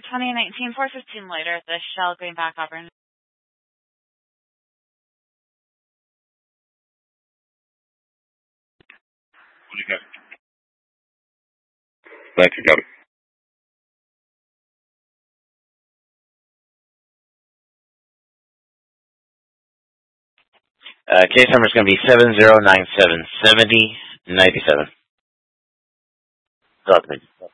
2019 415 later, the Shell Greenback Auburn. What do you got? Thank you, got it. Case number is going to be 70977097. Talk to me.